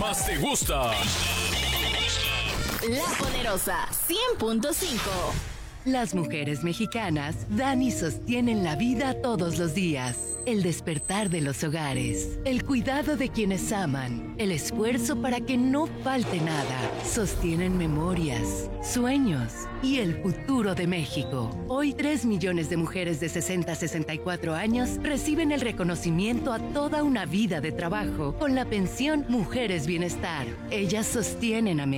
más te gusta. La Poderosa 100.5. Las mujeres mexicanas dan y sostienen la vida todos los días. El despertar de los hogares, el cuidado de quienes aman, el esfuerzo para que no falte nada. Sostienen memorias, sueños y el futuro de México. Hoy 3 millones de mujeres de 60 a 64 años reciben el reconocimiento a toda una vida de trabajo con la pensión Mujeres Bienestar. Ellas sostienen a México.